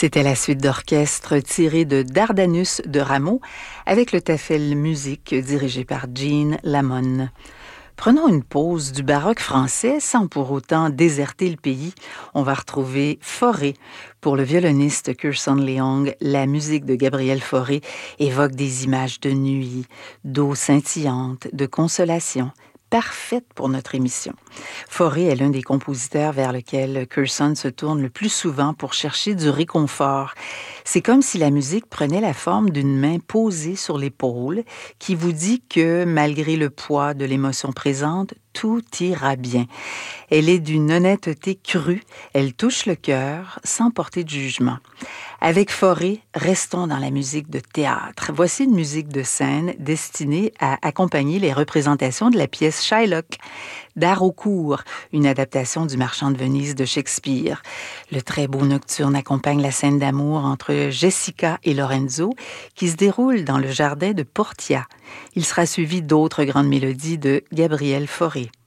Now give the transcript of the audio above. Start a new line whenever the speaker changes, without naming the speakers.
C'était la suite d'orchestre tirée de Dardanus de Rameau avec le Tafel Musique dirigé par Jean Lamon. Prenons une pause du baroque français sans pour autant déserter le pays. On va retrouver Fauré. Pour le violoniste Kirsan Leong, la musique de Gabriel Fauré évoque des images de nuit, d'eau scintillante, de consolation. Parfaite pour notre émission. Fauré est l'un des compositeurs vers lequel Kirsan se tourne le plus souvent pour chercher du réconfort. C'est comme si la musique prenait la forme d'une main posée sur l'épaule qui vous dit que, malgré le poids de l'émotion présente, tout ira bien. Elle est d'une honnêteté crue, elle touche le cœur sans porter de jugement. Avec Fauré, restons dans la musique de théâtre. Voici une musique de scène destinée à accompagner les représentations de la pièce Shylock d'Haraucourt, une adaptation du Marchand de Venise de Shakespeare. Le très beau nocturne accompagne la scène d'amour entre Jessica et Lorenzo qui se déroule dans le jardin de Portia. Il sera suivi d'autres grandes mélodies de Gabriel Fauré.